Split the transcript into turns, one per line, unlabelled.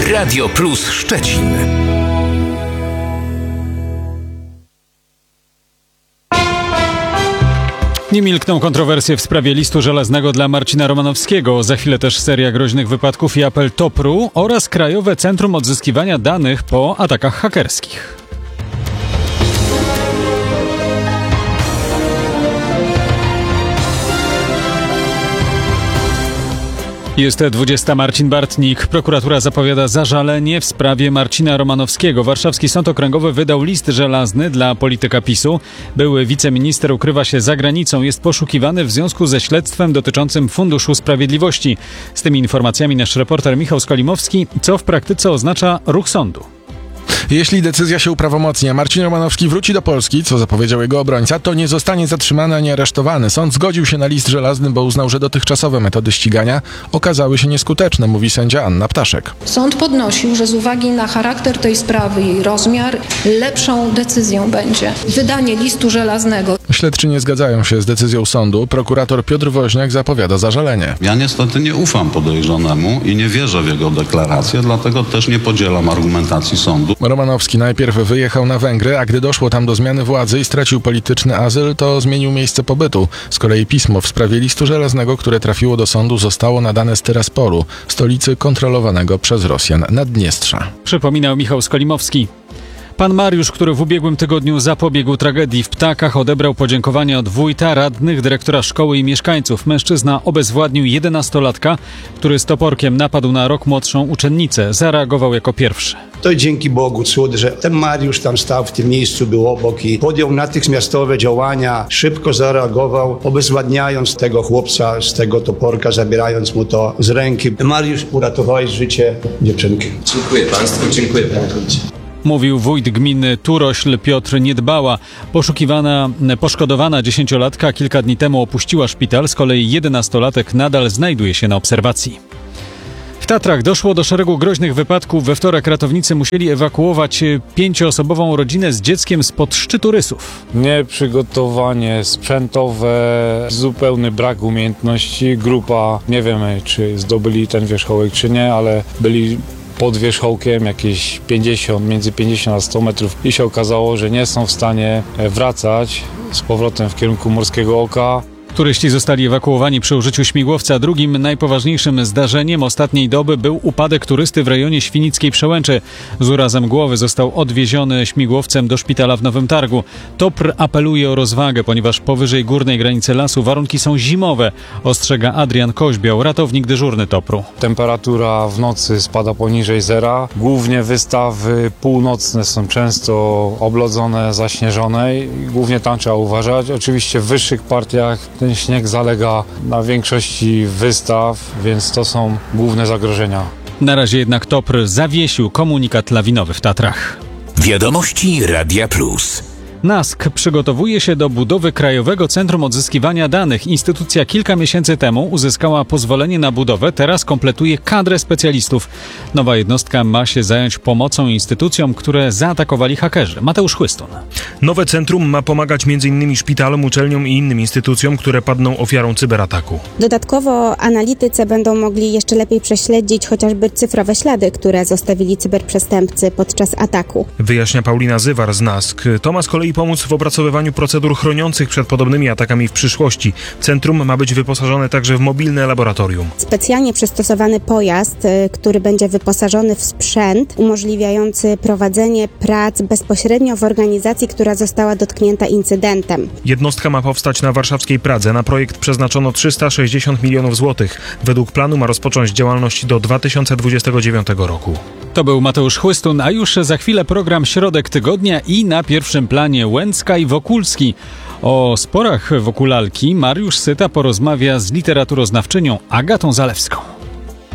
Radio Plus Szczecin.
Nie milkną kontrowersje w sprawie listu żelaznego dla Marcina Romanowskiego. Za chwilę też seria groźnych wypadków i apel TOPR-u oraz Krajowe Centrum Odzyskiwania Danych po atakach hakerskich. Jest 20. Marcin Bartnik. Prokuratura zapowiada zażalenie w sprawie Marcina Romanowskiego. Warszawski Sąd Okręgowy wydał list żelazny dla polityka PiS-u. Były wiceminister ukrywa się za granicą. Jest poszukiwany w związku ze śledztwem dotyczącym Funduszu Sprawiedliwości. Z tymi informacjami nasz reporter Michał Skolimowski. Co w praktyce oznacza ruch sądu?
Jeśli decyzja się uprawomocni, a Marcin Romanowski wróci do Polski, co zapowiedział jego obrońca, to nie zostanie zatrzymany ani aresztowany. Sąd zgodził się na list żelazny, bo uznał, że dotychczasowe metody ścigania okazały się nieskuteczne, mówi sędzia Anna Ptaszek.
Sąd podnosił, że z uwagi na charakter tej sprawy i jej rozmiar, lepszą decyzją będzie wydanie listu żelaznego.
Śledczy nie zgadzają się z decyzją sądu. Prokurator Piotr Woźniak zapowiada zażalenie.
Ja niestety nie ufam podejrzanemu i nie wierzę w jego deklarację, dlatego też nie podzielam argumentacji sądu.
Romanowski najpierw wyjechał na Węgry, a gdy doszło tam do zmiany władzy i stracił polityczny azyl, to zmienił miejsce pobytu. Z kolei pismo w sprawie listu żelaznego, które trafiło do sądu, zostało nadane z Tyrasporu, stolicy kontrolowanego przez Rosjan Naddniestrza.
Przypominał Michał Skolimowski. Pan Mariusz, który w ubiegłym tygodniu zapobiegł tragedii w Ptakach, odebrał podziękowania od wójta, radnych, dyrektora szkoły i mieszkańców. Mężczyzna obezwładnił 11-latka, który z toporkiem napadł na rok młodszą uczennicę. Zareagował jako pierwszy.
To dzięki Bogu cud, że ten Mariusz tam stał w tym miejscu, był obok i podjął natychmiastowe działania, szybko zareagował, obezwładniając tego chłopca z tego toporka, zabierając mu to z ręki. Mariusz, uratowałeś życie dziewczynki.
Dziękuję Państwu, dziękuję Panie Wójcie.
Mówił wójt gminy Turośl Piotr Niedbała. Poszkodowana 10-latka kilka dni temu opuściła szpital, z kolei 11-latek nadal znajduje się na obserwacji. W Tatrach doszło do szeregu groźnych wypadków. We wtorek ratownicy musieli ewakuować 5-osobową rodzinę z dzieckiem spod szczytu Rysów.
Nieprzygotowanie sprzętowe, zupełny brak umiejętności. Grupa, nie wiemy czy zdobyli ten wierzchołek czy nie, ale byli pod wierzchołkiem jakieś 50, między 50 a 100 metrów i się okazało, że nie są w stanie wracać z powrotem w kierunku Morskiego Oka.
Turyści zostali ewakuowani przy użyciu śmigłowca. Drugim najpoważniejszym zdarzeniem ostatniej doby był upadek turysty w rejonie Świnickiej Przełęczy. Z urazem głowy został odwieziony śmigłowcem do szpitala w Nowym Targu. TOPR apeluje o rozwagę, ponieważ powyżej górnej granicy lasu warunki są zimowe, ostrzega Adrian Koźbiał, ratownik dyżurny TOPR-u.
Temperatura w nocy spada poniżej zera. Głównie wystawy północne są często oblodzone, zaśnieżone i głównie tam trzeba uważać. Oczywiście w wyższych partiach ten śnieg zalega na większości wystaw, więc to są główne zagrożenia.
Na razie jednak TOPR zawiesił komunikat lawinowy w Tatrach.
Wiadomości Radia Plus.
NASK przygotowuje się do budowy Krajowego Centrum Odzyskiwania Danych. Instytucja kilka miesięcy temu uzyskała pozwolenie na budowę, teraz kompletuje kadrę specjalistów. Nowa jednostka ma się zająć pomocą instytucjom, które zaatakowali hakerzy. Mateusz Chłystun.
Nowe centrum ma pomagać m.in. szpitalom, uczelniom i innym instytucjom, które padną ofiarą cyberataku.
Dodatkowo analitycy będą mogli jeszcze lepiej prześledzić chociażby cyfrowe ślady, które zostawili cyberprzestępcy podczas ataku.
Wyjaśnia Paulina Zywar z NASK. To ma z kolei pomóc w opracowywaniu procedur chroniących przed podobnymi atakami w przyszłości. Centrum ma być wyposażone także w mobilne laboratorium.
Specjalnie przystosowany pojazd, który będzie wyposażony w sprzęt umożliwiający prowadzenie prac bezpośrednio w organizacji, która została dotknięta incydentem.
Jednostka ma powstać na warszawskiej Pradze. Na projekt przeznaczono 360 milionów złotych. Według planu ma rozpocząć działalność do 2029 roku.
To był Mateusz Chłystun, a już za chwilę program Środek Tygodnia i na pierwszym planie Łęcka i Wokulski. O sporach wokół lalki Mariusz Syta porozmawia z literaturoznawczynią Agatą Zalewską.